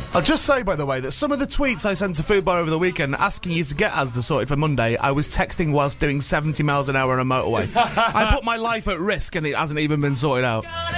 I'll just say, by the way, that some of the tweets I sent to Foodbar over the weekend asking you to get Asda sorted for Monday, I was texting whilst doing 70 miles an hour on a motorway. I put my life at risk and it hasn't even been sorted out.